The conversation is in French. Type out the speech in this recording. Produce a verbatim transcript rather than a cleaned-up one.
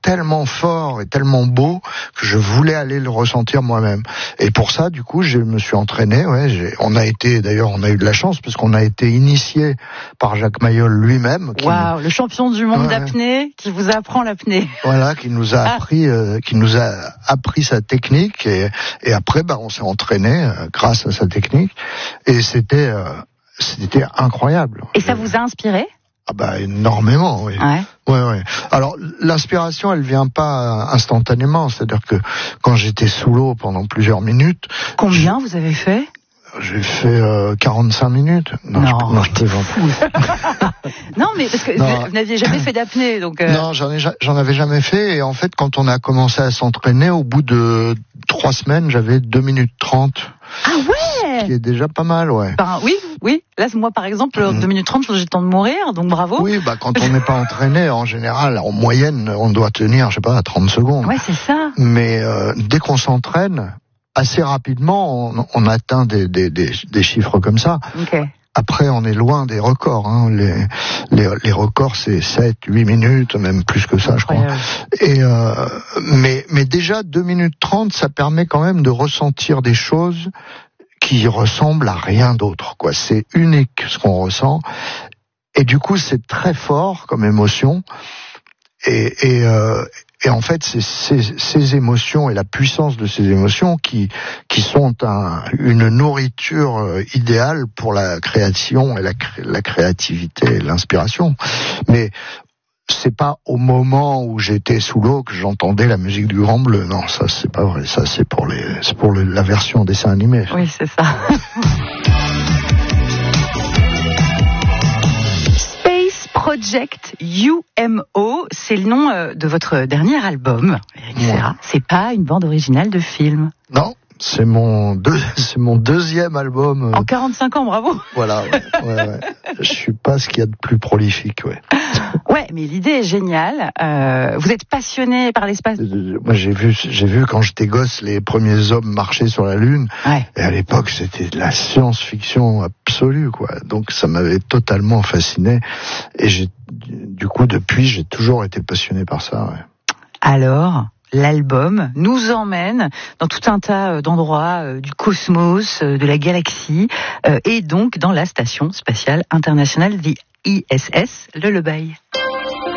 tellement fort et tellement beau que je voulais aller le ressentir moi-même. Et pour ça, du coup, je me suis entraîné. Ouais, j'ai, on a été, d'ailleurs, on a eu de la chance parce qu'on a été initié par Jacques Mayol lui-même. Waouh, wow, le champion du monde ouais, d'apnée qui vous apprend l'apnée. Voilà, qui nous a appris, ah. euh, qui nous a appris sa technique et, et après, bah, on s'est entraîné euh, grâce à sa technique et c'était, euh, c'était incroyable. Et ça vous a inspiré? Ah bah énormément, oui. Ouais. Ouais, ouais. Alors l'inspiration, elle vient pas instantanément, c'est-à-dire que quand j'étais sous l'eau pendant plusieurs minutes. Combien je... vous avez fait? J'ai fait euh, quarante-cinq minutes. Non, non, je, non, je plaisante. Non, mais parce que non. vous n'aviez jamais fait d'apnée, donc. Euh... Non, j'en ai, j'en avais jamais fait. Et en fait, quand on a commencé à s'entraîner, au bout de trois semaines, j'avais deux minutes trente. Ah ouais. Ce qui est déjà pas mal, ouais. Ben, oui, oui. Là, moi, par exemple, mmh. deux minutes trente, j'ai le temps de mourir, donc bravo. Oui, bah quand on n'est pas entraîné, en général, en moyenne, on doit tenir, je sais pas, à trente secondes. Ouais, c'est ça. Mais euh, dès qu'on s'entraîne, assez rapidement, on, on atteint des, des, des, des chiffres comme ça. Okay. Après, on est loin des records. Hein. Les, les, les records, c'est sept, huit minutes, même plus que ça, je crois. Et euh, mais, mais déjà, deux minutes trente, ça permet quand même de ressentir des choses qui ressemblent à rien d'autre, quoi. C'est unique ce qu'on ressent. Et du coup, c'est très fort comme émotion. Et, et, euh, et en fait, c'est ces, ces émotions et la puissance de ces émotions qui, qui sont un, une nourriture idéale pour la création et la, la créativité et l'inspiration. Mais c'est pas au moment où j'étais sous l'eau que j'entendais la musique du Grand Bleu. Non, ça c'est pas vrai. Ça c'est pour les, c'est pour le, la version dessin animé. Oui, c'est ça. Project U M O, c'est le nom euh, de votre dernier album, Éric Serra. C'est pas une bande originale de film. Non, c'est mon deux, c'est mon deuxième album. En quarante-cinq ans, bravo. Voilà, ouais, ouais, ouais. Je suis pas ce qu'il y a de plus prolifique, ouais. Ouais, mais l'idée est géniale. Euh, vous êtes passionné par l'espace. Moi, j'ai vu, j'ai vu quand j'étais gosse les premiers hommes marcher sur la Lune. Ouais. Et à l'époque, c'était de la science-fiction absolue, quoi. Donc, ça m'avait totalement fasciné. Et j'ai, du coup, depuis, j'ai toujours été passionné par ça. Ouais. Alors, l'album nous emmène dans tout un tas d'endroits euh, du cosmos, euh, de la galaxie, euh, et donc dans la station spatiale internationale, the I S S, le Lobaï.